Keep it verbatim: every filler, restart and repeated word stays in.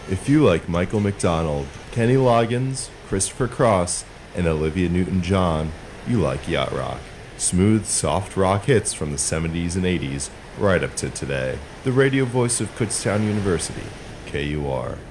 If you like Michael McDonald, Kenny Loggins, Christopher Cross, and Olivia Newton-John, you like yacht rock. Smooth, soft rock hits from the seventies and eighties, right up to today. The radio voice of Kutztown University, K U R.